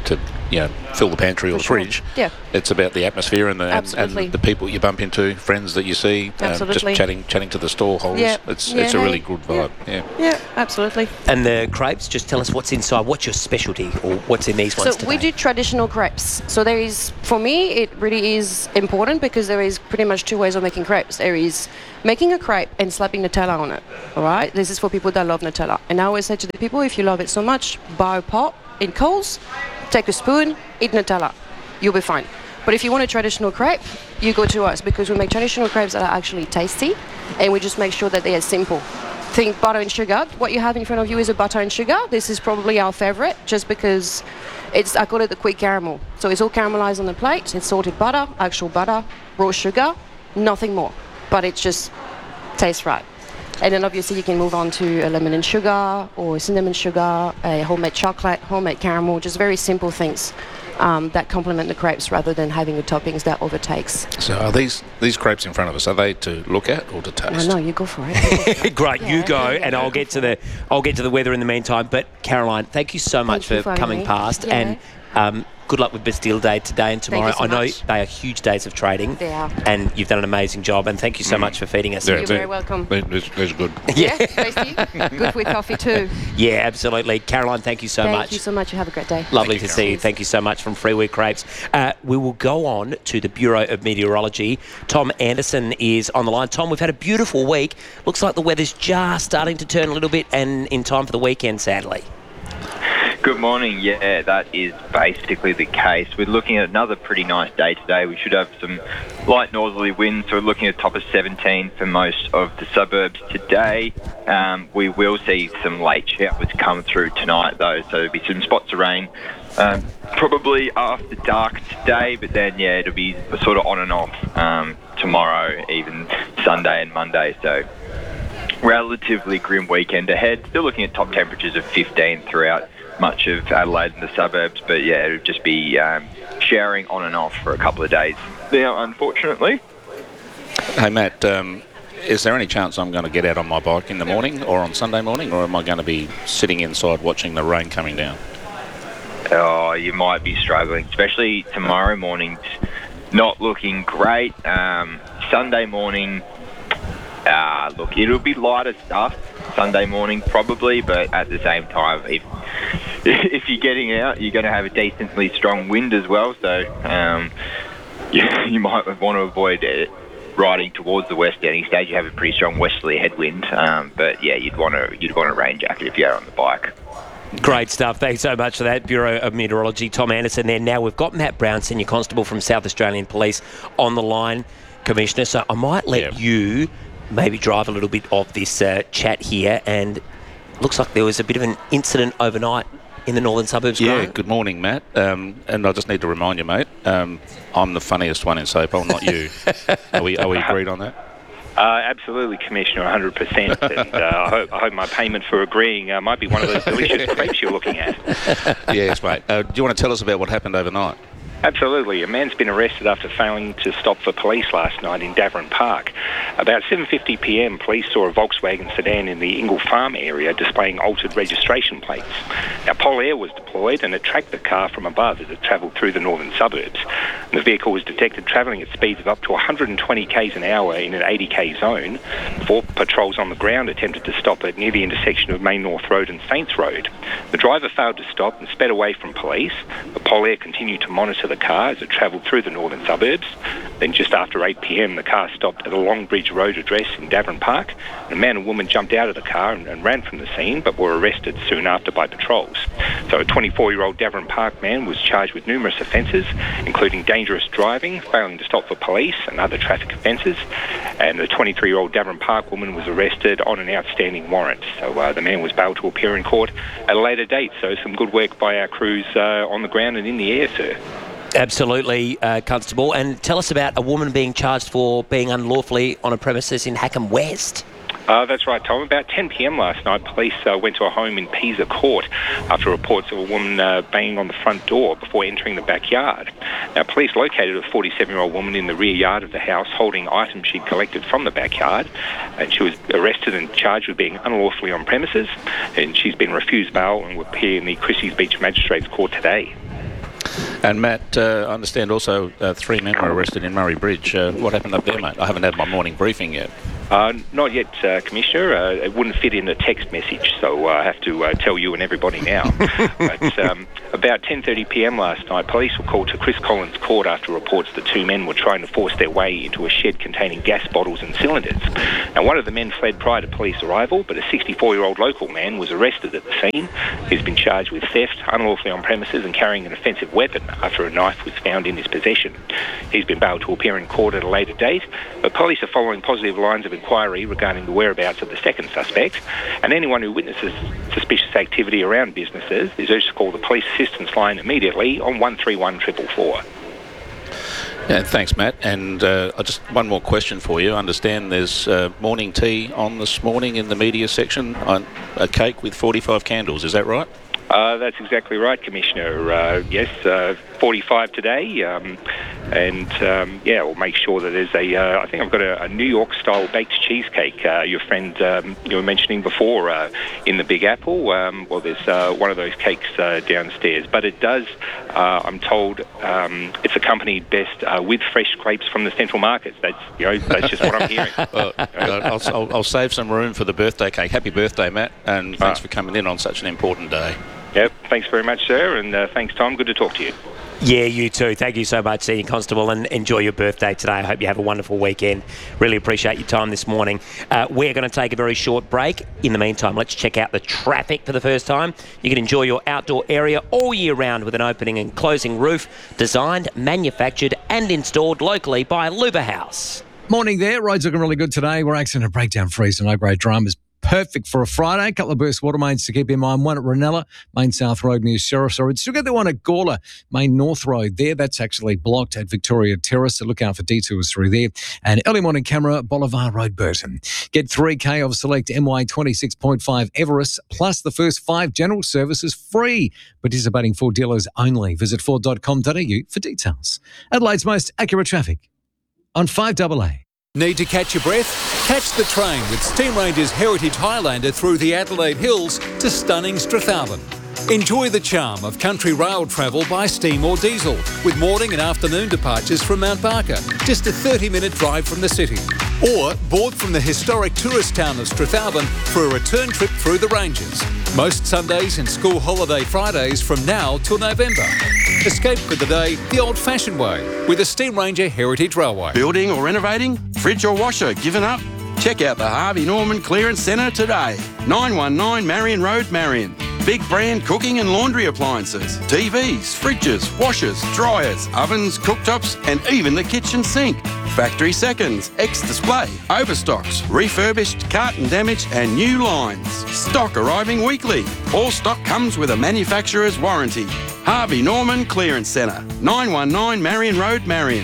fill the pantry or the fridge. Yeah. It's about the atmosphere and Absolutely. the people you bump into, friends that you see, just Absolutely. chatting to the stallholders. Yeah. It's Yeah, a really hey. good vibe. Yeah, absolutely. And the crepes, just tell us what's inside. What's your specialty, or what's in these ones So today? we do traditional crepes. So there is, for me, it really is important because there is pretty much two ways of making crepes. There is making a crepe and slapping Nutella on it. All right, this is for people that love Nutella. And I always say to the people, if you love it so much, buy a pot in Coles, take a spoon, eat Nutella. You'll be fine. But if you want a traditional crepe, you go to us because we make traditional crepes that are actually tasty, and we just make sure that they are simple. Think butter and sugar. What you have in front of you is a butter and sugar. This is probably our favorite, just because I call it the quick caramel. So it's all caramelized on the plate. It's salted butter, actual butter, raw sugar, nothing more. But it just tastes right. And then obviously you can move on to a lemon and sugar or cinnamon sugar, a homemade chocolate, homemade caramel, just very simple things that complement the crepes rather than having the toppings that overtakes. So are these crepes in front of us, are they to look at or to taste? No, you go for it. Great, you go, and I'll get to the weather in the meantime. But Caroline, thank you so much for coming past, and good luck with Bastille Day today and tomorrow. Thank you so I know much. they are huge days of trading. They are. And you've done an amazing job, and thank you so much for feeding us. You're very welcome. That's good. Yeah, tasty. Good with coffee too. Yeah, absolutely. Caroline, thank you so much. Thank you so much. You have a great day. Lovely to see you. Thank you so much from Freeway Crepes. We will go on to the Bureau of Meteorology. Tom Anderson is on the line. Tom, we've had a beautiful week. Looks like the weather's just starting to turn a little bit, and in time for the weekend, sadly. Good morning. Yeah, that is basically the case. We're looking at another pretty nice day today. We should have some light northerly winds, so we're looking at a top of 17 for most of the suburbs today. We will see some late showers come through tonight, though, so there'll be some spots of rain. Probably after dark today, but then, yeah, it'll be sort of on and off tomorrow, even Sunday and Monday, so relatively grim weekend ahead. Still looking at top temperatures of 15 throughout much of Adelaide and the suburbs, but yeah, it'll just be showering on and off for a couple of days now, unfortunately. Hey, Matt, is there any chance I'm going to get out on my bike in the morning or on Sunday morning, or am I going to be sitting inside watching the rain coming down? Oh, you might be struggling, especially tomorrow morning's not looking great. Sunday morning, look, it'll be lighter stuff Sunday morning probably, but at the same time, if you're getting out, you're going to have a decently strong wind as well, so you might want to avoid riding towards the west at any stage. You have a pretty strong westerly headwind, but yeah, you'd want a rain jacket if you're on the bike. Great stuff. Thanks so much for that, Bureau of Meteorology. Tom Anderson there. Now we've got Matt Brown, Senior Constable from South Australian Police, on the line, Commissioner. So I might let you maybe drive a little bit of this chat here. And looks like there was a bit of an incident overnight in the northern suburbs. Yeah, Graham. good morning, Matt. And I just need to remind you, mate, I'm the funniest one in SAPOL, not you. Are we agreed on that? Absolutely, Commissioner, 100%. And I hope my payment for agreeing might be one of those delicious crepes you're looking at. Yes, mate. Do you want to tell us about what happened overnight? Absolutely. A man's been arrested after failing to stop for police last night in Davern Park. About 7:50 p.m, police saw a Volkswagen sedan in the Ingle Farm area displaying altered registration plates. Now, Pol Air was deployed and it tracked the car from above as it travelled through the northern suburbs. The vehicle was detected travelling at speeds of up to 120 k's an hour in an 80 k zone. 4 patrols on the ground attempted to stop it near the intersection of Main North Road and Saints Road. The driver failed to stop and sped away from police, but Pol Air continued to monitor the car as it travelled through the northern suburbs. Then just after 8 p.m, the car stopped at a Longbridge Road address in Davern Park. A man and woman jumped out of the car and ran from the scene, but were arrested soon after by patrols. So a 24-year-old Davern Park man was charged with numerous offences, including dangerous driving, failing to stop for police and other traffic offences. And the 23-year-old Davern Park woman was arrested on an outstanding warrant. So the man was bailed to appear in court at a later date. So some good work by our crews on the ground and in the air, sir. Absolutely, Constable. And tell us about a woman being charged for being unlawfully on a premises in Hackham West. That's right, Tom. About 10 p.m. last night, police went to a home in Pisa Court after reports of a woman banging on the front door before entering the backyard. Now, police located a 47-year-old woman in the rear yard of the house holding items she'd collected from the backyard, and she was arrested and charged with being unlawfully on premises, and she's been refused bail and will appear in the Christie's Beach Magistrates Court today. And Matt, I understand also 3 men were arrested in Murray Bridge. What happened up there, mate? I haven't had my morning briefing yet. Not yet, Commissioner. It wouldn't fit in a text message, so I have to tell you and everybody now. But about 10:30 p.m. last night, police were called to Chris Collins Court after reports that 2 men were trying to force their way into a shed containing gas bottles and cylinders. Now, one of the men fled prior to police arrival, but a 64-year-old local man was arrested at the scene. He's been charged with theft, unlawfully on premises, and carrying an offensive weapon after a knife was found in his possession. He's been bailed to appear in court at a later date, but police are following positive lines of inquiry regarding the whereabouts of the second suspect, and anyone who witnesses suspicious activity around businesses is urged to call the police assistance line immediately on 131 444. Yeah, thanks, Matt. And just one more question for you. I understand there's morning tea on this morning in the media section, a cake with 45 candles. Is that right? That's exactly right, Commissioner. Yes, 45 today, we'll make sure that there's I think I've got a New York-style baked cheesecake. Your friend you were mentioning before in the Big Apple. There's one of those cakes downstairs, but it does. I'm told it's accompanied best with fresh grapes from the Central Markets. That's just what I'm hearing. Well, I'll save some room for the birthday cake. Happy birthday, Matt, and thanks for coming in on such an important day. Yep, thanks very much, sir, and thanks, Tom. Good to talk to you. Yeah, you too. Thank you so much, Senior Constable, and enjoy your birthday today. I hope you have a wonderful weekend. Really appreciate your time this morning. We're going to take a very short break. In the meantime, let's check out the traffic for the first time. You can enjoy your outdoor area all year round with an opening and closing roof, designed, manufactured and installed locally by Luba House. Morning there. Roads looking really good today. We're accident breakdown free, so no great dramas. Perfect for a Friday. A couple of burst water mains to keep in mind. One at Ranella, Main South Road near Sheriff's Road. Still got the one at Gawler, Main North Road there. That's actually blocked at Victoria Terrace, so look out for detours through there. And early morning camera, Bolivar Road, Burton. Get 3K of select MY 26.5 Everest, plus the first 5 general services free. Participating Ford dealers only. Visit Ford.com.au for details. Adelaide's most accurate traffic on 5AA. Need to catch your breath? Catch the train with Steam Ranger's Heritage Highlander through the Adelaide Hills to stunning Strathalbyn. Enjoy the charm of country rail travel by steam or diesel, with morning and afternoon departures from Mount Barker, just a 30-minute drive from the city. Or board from the historic tourist town of Strathalbyn for a return trip through the ranges. Most Sundays and school holiday Fridays from now till November. Escape for the day the old-fashioned way with the Steam Ranger Heritage Railway. Building or renovating? Fridge or washer given up? Check out the Harvey Norman Clearance Centre today. 919 Marion Road, Marion. Big brand cooking and laundry appliances, TVs, fridges, washers, dryers, ovens, cooktops, and even the kitchen sink. Factory seconds, ex-display, overstocks, refurbished, carton damage, and new lines. Stock arriving weekly. All stock comes with a manufacturer's warranty. Harvey Norman Clearance Centre, 919 Marion Road, Marion.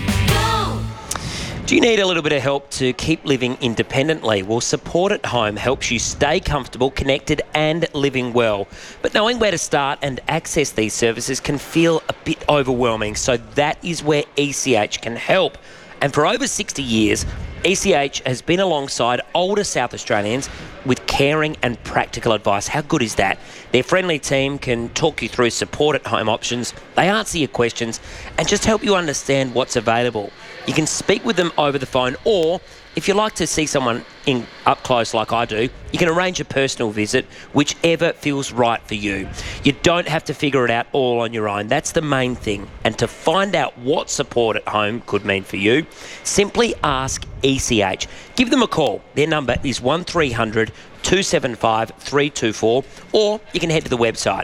Do you need a little bit of help to keep living independently? Well, Support at Home helps you stay comfortable, connected and living well. But knowing where to start and access these services can feel a bit overwhelming, so that is where ECH can help. And for over 60 years, ECH has been alongside older South Australians with caring and practical advice. How good is that? Their friendly team can talk you through support at home options. They answer your questions and just help you understand what's available. You can speak with them over the phone, or if you like to see someone up close like I do, you can arrange a personal visit, whichever feels right for you. You don't have to figure it out all on your own. That's the main thing. And to find out what support at home could mean for you, simply ask ECH. Give them a call. Their number is 1300 275 324, or you can head to the website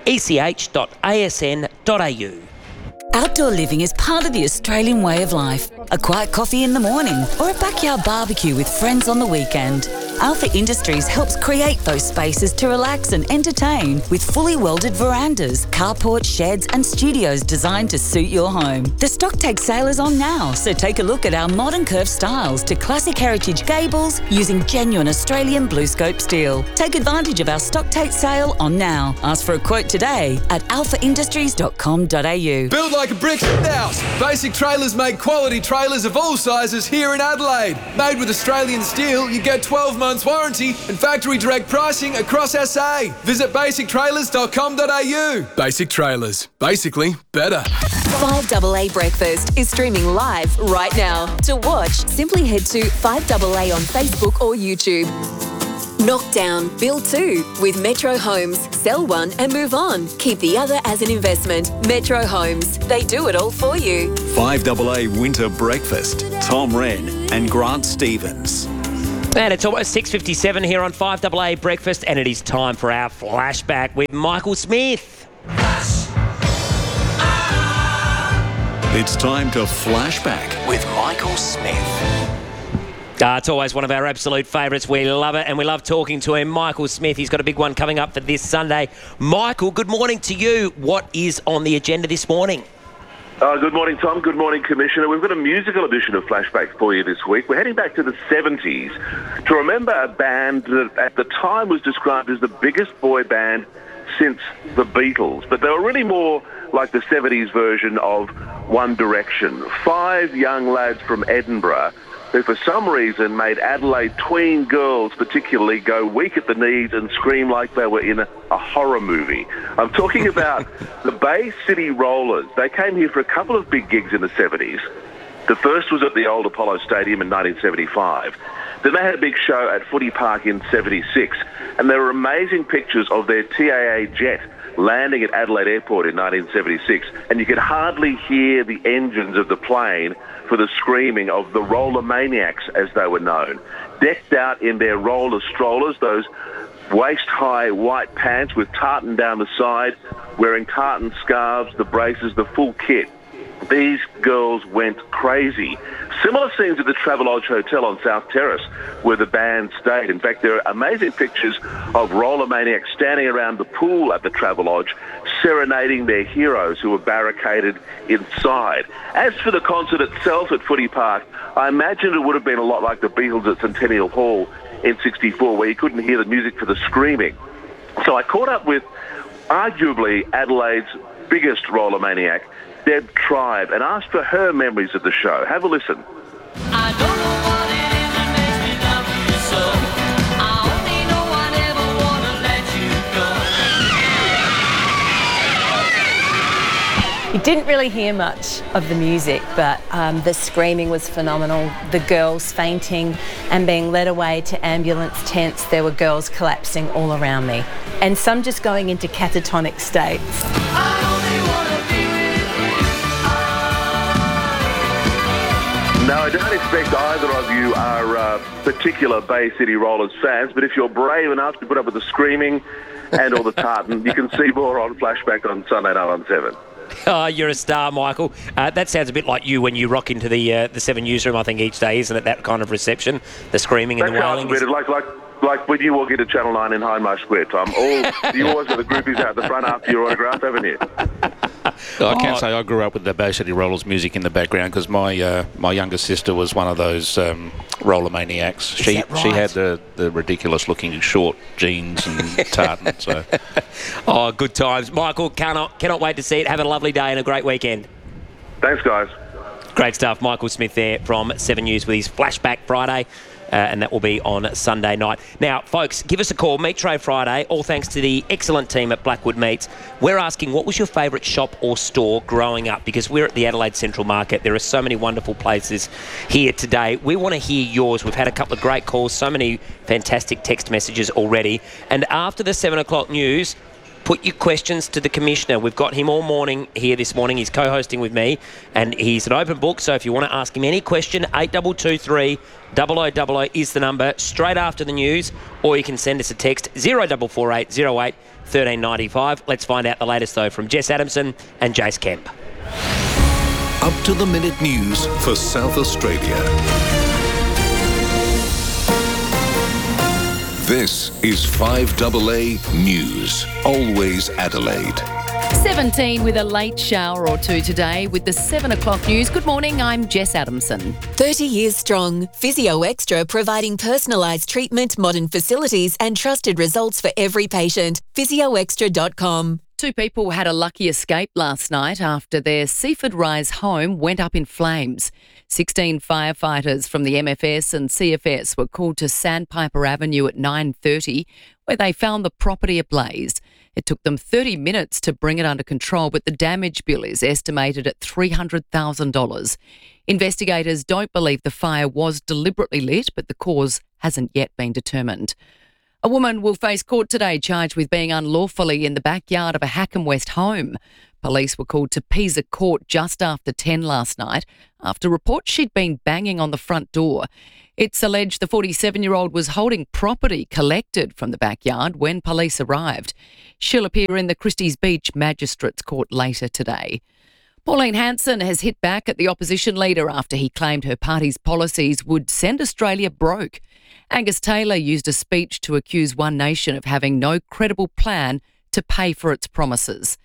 ech.asn.au. Outdoor living is part of the Australian way of life. A quiet coffee in the morning or a backyard barbecue with friends on the weekend. Alpha Industries helps create those spaces to relax and entertain with fully welded verandas, carports, sheds and studios designed to suit your home. The stock take sale is on now, so take a look at our modern curved styles to classic heritage gables using genuine Australian BlueScope steel. Take advantage of our stock take sale on now. Ask for a quote today at alphaindustries.com.au. Build like a brick house. Basic Trailers make quality trailers of all sizes here in Adelaide. Made with Australian steel, you get 12 months months warranty and factory direct pricing across SA. Visit basictrailers.com.au. Basic Trailers. Basically better. 5AA Breakfast is streaming live right now. To watch, simply head to 5AA on Facebook or YouTube. Knock down, build two with Metro Homes. Sell one and move on. Keep the other as an investment. Metro Homes. They do it all for you. 5AA Winter Breakfast. Tom Wren and Grant Stevens. And it's almost 6:57 here on 5AA Breakfast, and it is time for our flashback with Michael Smith. It's time to flashback with Michael Smith. It's always one of our absolute favourites. We love it, and we love talking to him. Michael Smith, he's got a big one coming up for this Sunday. Michael, good morning to you. What is on the agenda this morning? Good morning, Tom. Good morning, Commissioner. We've got a musical edition of Flashback for you this week. We're heading back to the 70s to remember a band that at the time was described as the biggest boy band since the Beatles, but they were really more like the 70s version of One Direction. 5 young lads from Edinburgh who for some reason made Adelaide tween girls particularly go weak at the knees and scream like they were in a horror movie. I'm talking about the Bay City Rollers. They came here for a couple of big gigs in the 70s. The first was at the old Apollo Stadium in 1975. Then they had a big show at Footy Park in 76. And there were amazing pictures of their TAA jet landing at Adelaide Airport in 1976. And you could hardly hear the engines of the plane for the screaming of the Roller Maniacs, as they were known. Decked out in their roller strollers, those waist-high white pants with tartan down the side, wearing tartan scarves, the braces, the full kit. These girls went crazy. Similar scenes at the Travelodge Hotel on South Terrace, where the band stayed. In fact, there are amazing pictures of Roller Maniacs standing around the pool at the Travelodge, serenading their heroes who were barricaded inside. As for the concert itself at Footy Park, I imagine it would have been a lot like the Beatles at Centennial Hall in 64, where you couldn't hear the music for the screaming. So I caught up with arguably Adelaide's biggest Roller Maniac, Deb Tribe, and asked for her memories of the show. Have a listen. I don't know what it is that makes me love you so. I only know I never want to let you go. You didn't really hear much of the music, but the screaming was phenomenal. The girls fainting and being led away to ambulance tents. There were girls collapsing all around me, and some just going into catatonic states. No, I don't expect either of you are particular Bay City Rollers fans, but if you're brave enough to put up with the screaming and all the tartan, you can see more on Flashback on Sunday night on 7. Oh, you're a star, Michael. That sounds a bit like you when you rock into the 7 newsroom, I think, each day, isn't it? That kind of reception, the screaming and the wailing. Like when you walk into Channel 9 in Hindmarsh Square, Tom. You always have the groupies out the front after your autograph, haven't you? I can't say I grew up with the Bay City Rollers music in the background because my younger sister was one of those roller maniacs. She had the ridiculous looking short jeans and tartan. So, good times, Michael. Cannot wait to see it. Have a lovely day and a great weekend. Thanks, guys. Great stuff, Michael Smith there from 7 News with his Flashback Friday. And that will be on Sunday night. Now, folks, give us a call. Meat Tray Friday, all thanks to the excellent team at Blackwood Meats. We're asking, what was your favourite shop or store growing up? Because we're at the Adelaide Central Market. There are so many wonderful places here today. We want to hear yours. We've had a couple of great calls, so many fantastic text messages already. And after the 7 o'clock news, put your questions to the Commissioner. We've got him all morning here this morning. He's co-hosting with me, and he's an open book. So if you want to ask him any question, 8223 0000 is the number straight after the news, or you can send us a text 0448 08 1395. Let's find out the latest, though, from Jess Adamson and Jace Kemp. Up to the minute news for South Australia. This is 5AA News, always Adelaide. 17 with a late shower or two today with the 7 o'clock news. Good morning, I'm Jess Adamson. 30 years strong. Physio Extra providing personalised treatment, modern facilities and trusted results for every patient. PhysioExtra.com. Two people had a lucky escape last night after their Seaford Rise home went up in flames. 16 firefighters from the MFS and CFS were called to Sandpiper Avenue at 9:30, where they found the property ablaze. It took them 30 minutes to bring it under control, but the damage bill is estimated at $300,000. Investigators don't believe the fire was deliberately lit, but the cause hasn't yet been determined. A woman will face court today charged with being unlawfully in the backyard of a Hackham West home. Police were called to Pisa Court just after 10 last night after reports she'd been banging on the front door. It's alleged the 47-year-old was holding property collected from the backyard when police arrived. She'll appear in the Christie's Beach Magistrates Court later today. Pauline Hanson has hit back at the opposition leader after he claimed her party's policies would send Australia broke. Angus Taylor used a speech to accuse One Nation of having no credible plan to pay for its promises.